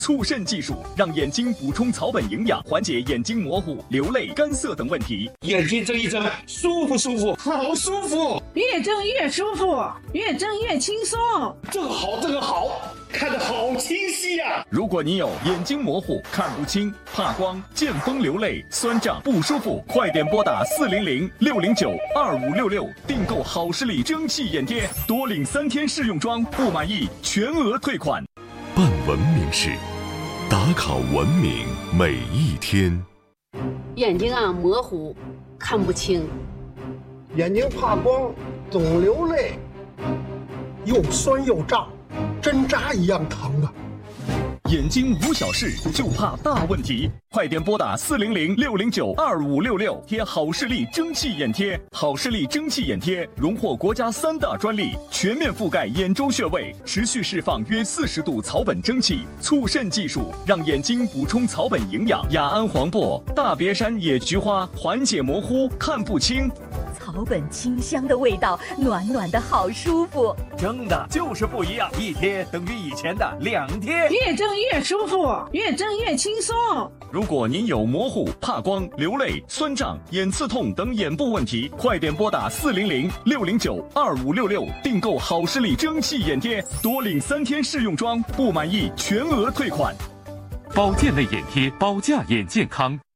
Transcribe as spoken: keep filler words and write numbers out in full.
促肾技术让眼睛补充草本营养，缓解眼睛模糊、流泪、干涩等问题。 眼睛睁一睁，舒服舒服，好舒服， 越睁越舒服，越睁越轻松。 这个好，这个好，看得好清晰呀、啊！ 如果你有眼睛模糊、看不清、怕光、见风流泪、酸胀不舒服，快点拨打四零零六零九二五六六订购好视力蒸汽眼贴，多领三天试用装，不满意全额退款。 办文明事，打卡文明每一天。 眼睛啊模糊，看不清， 眼睛怕光，总流泪，又酸又胀，针扎一样疼啊！ 眼睛无小事，就怕大问题。快点拨打四零零六零九二五六六贴好视力蒸汽眼贴。好视力蒸汽眼贴荣获国家三大专利，全面覆盖眼周穴位，持续释放约四十度草本蒸汽，促肾技术让眼睛补充草本营养。雅安黄柏、大别山野菊花缓解模糊、看不清。 草本清香的味道，暖暖的好舒服。 蒸的就是不一样，一贴等于以前的两贴。 越蒸越舒服，越蒸越轻松。 如果您有模糊、怕光、流泪、酸胀、眼刺痛等眼部问题，快点拨打四零零六零九二五六六订购好视力蒸汽眼贴，多领三天试用装，不满意全额退款。 保健类眼贴，保驾眼健康。